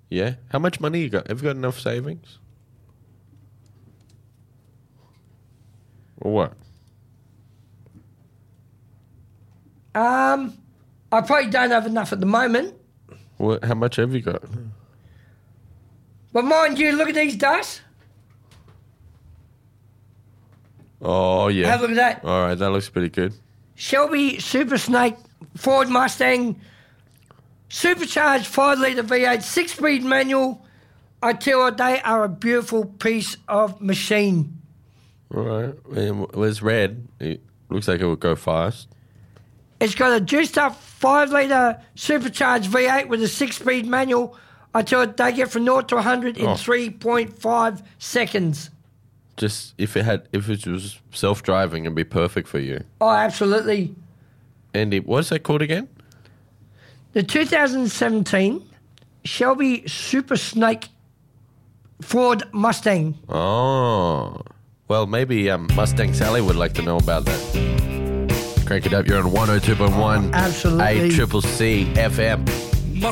Yeah? How much money you got? Have you got enough savings? Or what? I probably don't have enough at the moment. How much have you got? But mind you, look at these dust. Oh, yeah. Have a look at that. All right, that looks pretty good. Shelby Super Snake Ford Mustang supercharged 5-litre V8 6-speed manual. I tell you, they are a beautiful piece of machine. All right. Well, it's red. It looks like it would go fast. It's got a juiced up 5-litre supercharged V8 with a 6-speed manual. I tell you, they get from 0 to 100 in 3.5 seconds. Just if it was self-driving, it'd be perfect for you. Oh, absolutely. Andy, what's that called again? The 2017 Shelby Super Snake Ford Mustang. Oh. Well, maybe Mustang Sally would like to know about that. Crank it up. You're on 102.1. Absolutely. ACCC FM.